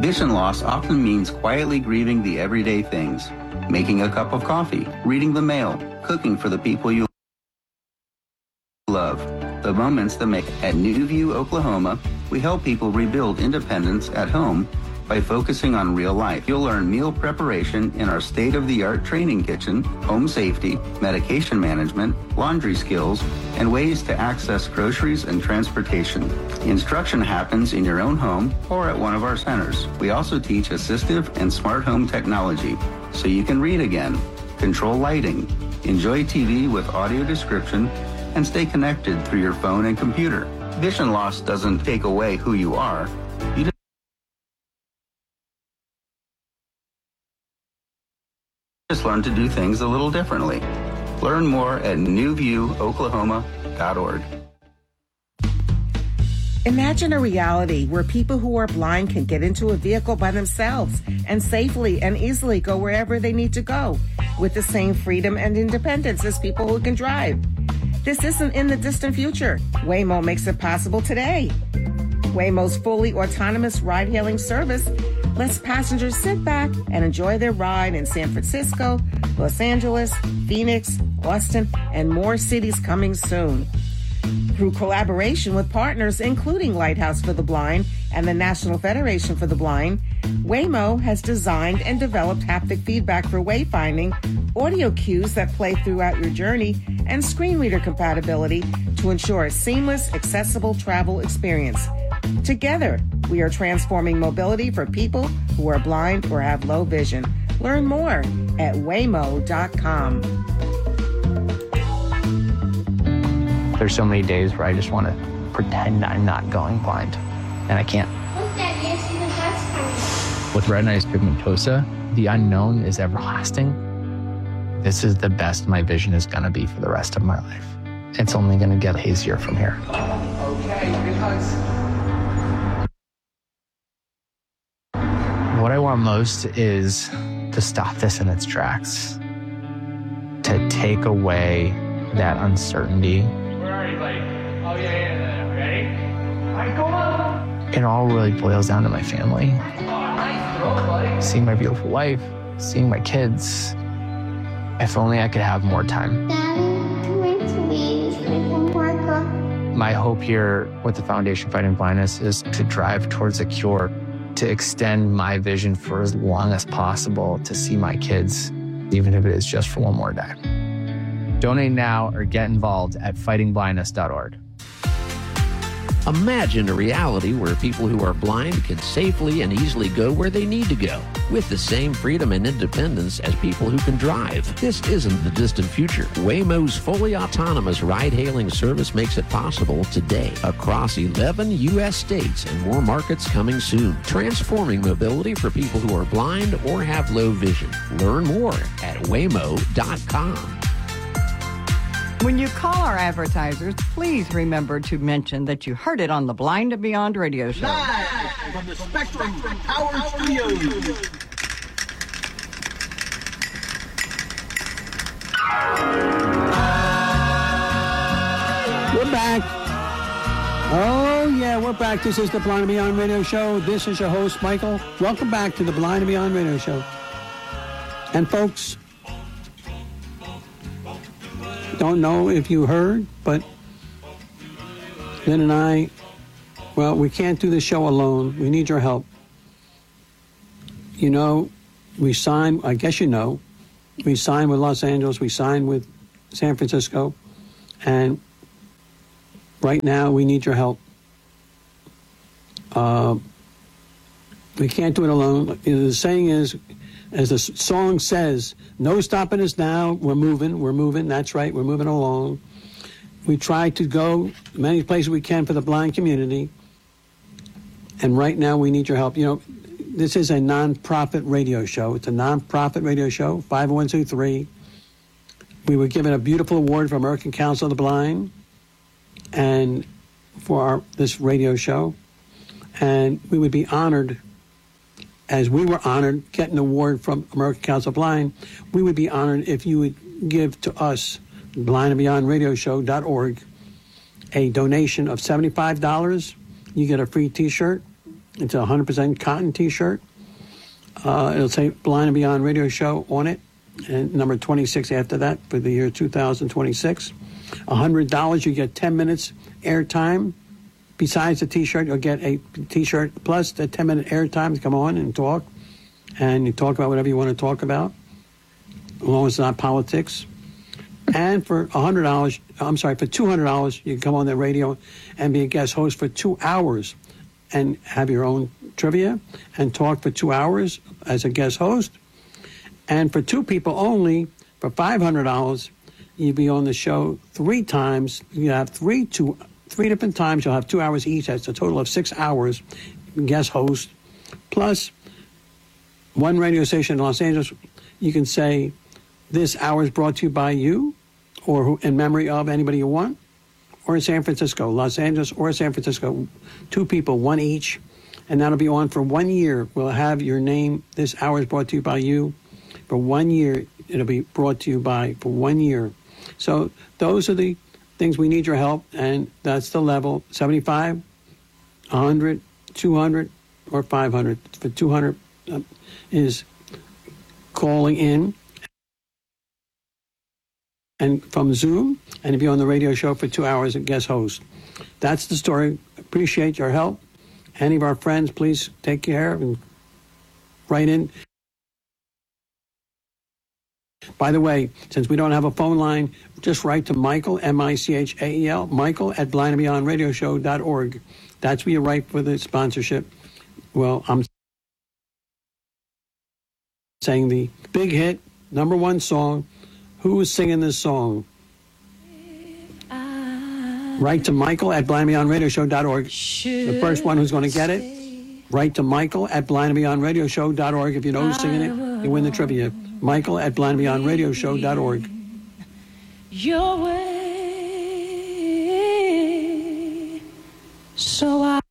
Vision loss often means quietly grieving the everyday things. Making a cup of coffee, reading the mail, cooking for the people you love. The moments that make. At New View, Oklahoma, we help people rebuild independence at home by focusing on real life. You'll learn meal preparation in our state-of-the-art training kitchen, home safety, medication management, laundry skills, and ways to access groceries and transportation. Instruction happens in your own home or at one of our centers. We also teach assistive and smart home technology, so you can read again, control lighting, enjoy TV with audio description, and stay connected through your phone and computer. Vision loss doesn't take away who you are. You just learn to do things a little differently. Learn more at newviewoklahoma.org. Imagine a reality where people who are blind can get into a vehicle by themselves and safely and easily go wherever they need to go with the same freedom and independence as people who can drive. This isn't in the distant future. Waymo makes it possible today. Waymo's fully autonomous ride-hailing service lets passengers sit back and enjoy their ride in San Francisco, Los Angeles, Phoenix, Austin, and more cities coming soon. Through collaboration with partners including Lighthouse for the Blind and the National Federation for the Blind, Waymo has designed and developed haptic feedback for wayfinding, audio cues that play throughout your journey, and screen reader compatibility to ensure a seamless, accessible travel experience. Together, we are transforming mobility for people who are blind or have low vision. Learn more at waymo.com. There's so many days where I just want to pretend I'm not going blind, and I can't. Look, Daddy, I see the dust coming. With retinitis pigmentosa, the unknown is everlasting. This is the best my vision is going to be for the rest of my life. It's only going to get hazier from here. Okay, big hugs. What I want most is to stop this in its tracks, to take away that uncertainty. Where are you, buddy? Oh, yeah. Ready? All right, go on. It all really boils down to my family. Oh, nice throw, buddy. Seeing my beautiful wife, seeing my kids. If only I could have more time. Daddy, I'm going to leave. I can work on. My hope here with the Foundation Fighting Blindness is to drive towards a cure, to extend my vision for as long as possible, to see my kids, even if it is just for one more day. Donate now or get involved at fightingblindness.org. Imagine a reality where people who are blind can safely and easily go where they need to go with the same freedom and independence as people who can drive. This isn't the distant future. Waymo's fully autonomous ride-hailing service makes it possible today across 11 U.S. states and more markets coming soon, transforming mobility for people who are blind or have low vision. Learn more at waymo.com. When you call our advertisers, please remember to mention that you heard it on the Blind and Beyond radio show. Live from the Spectrum Power Studios. We're back. Oh, yeah, we're back. This is the Blind and Beyond radio show. This is your host, Michael. Welcome back to the Blind and Beyond radio show. And folks, don't know if you heard, but Lynn and I, well, we can't do the show alone. We need your help. You know, we signed, I guess you know, we signed with Los Angeles, we signed with San Francisco, and right now we need your help. We can't do it alone. The saying is, as the song says, no stopping us now. We're moving. That's right. We're moving along. We try to go many places we can for the blind community. And right now we need your help. You know, this is a non-profit radio show. It's a non-profit radio show, 501c3. We were given a beautiful award from American Council of the Blind and for this radio show. And we would be honored, as we were honored getting an award from American Council of Blind, we would be honored if you would give to us, blindandbeyondradioshow.org, a donation of $75. You get a free T-shirt It's a 100% cotton T-shirt. It'll say Blind and Beyond Radio Show on it, and number 26 after that for the year 2026. $100, you get 10 minutes airtime. Besides the T-shirt, you'll get a T-shirt plus the 10-minute airtime to come on and talk. And you talk about whatever you want to talk about, as long as it's not politics. And for $200, you can come on the radio and be a guest host for 2 hours and have your own trivia and talk for 2 hours as a guest host. And for 2 people only, for $500, you'll be on the show 3 times. You have three different times. You'll have 2 hours each. That's a total of 6 hours guest host. Plus, one radio station in Los Angeles, you can say, this hour is brought to you by you, or in memory of anybody you want, or in San Francisco, Los Angeles or San Francisco, 2 people, 1 each, and that'll be on for 1 year. We'll have your name, this hour is brought to you by you. For 1 year, it'll be brought to you by, for 1 year. So those are the things we need your help, and that's the level, 75, 100, 200, or 500. For 200 is calling in and from Zoom, and if you're on the radio show for 2 hours as guest host. That's the story. Appreciate your help. Any of our friends, please take care and write in. By the way, since we don't have a phone line, just write to Michael, Michael, Michael at blindandbeyondradioshow.org. That's where you write for the sponsorship. Well, I'm saying the big hit, #1 song. Who is singing this song? Write to Michael at blindandbeyondradioshow.org. The first one who's going to get it, write to Michael at blindandbeyondradioshow.org. If you know who's singing it, you win the trivia. Michael at blindandbeyondradioshow.org. Your way, so I